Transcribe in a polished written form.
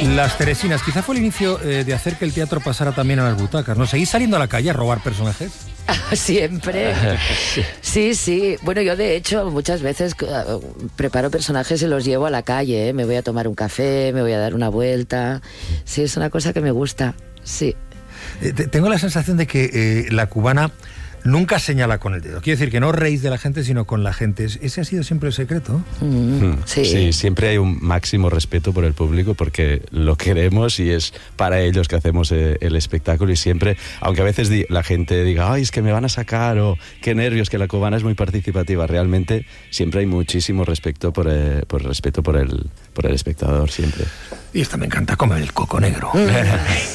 Las Teresinas, quizá fue el inicio de hacer que el teatro pasara también a las butacas, ¿no? ¿Seguís saliendo a la calle a robar personajes? Siempre. Sí. Bueno, yo de hecho muchas veces preparo personajes y los llevo a la calle, ¿eh? Me voy a tomar un café, me voy a dar una vuelta. Sí, es una cosa que me gusta, sí. Tengo la sensación de que la cubana nunca señala con el dedo. Quiero decir que no reís de la gente, sino con la gente. ¿Ese ha sido siempre el secreto? Sí, siempre hay un máximo respeto por el público porque lo queremos y es para ellos que hacemos el espectáculo, y siempre, aunque a veces la gente diga, ay, es que me van a sacar, o qué nervios, que la cubana es muy participativa, realmente siempre hay muchísimo respeto por el espectador, siempre. Y esta me encanta, como el coco negro.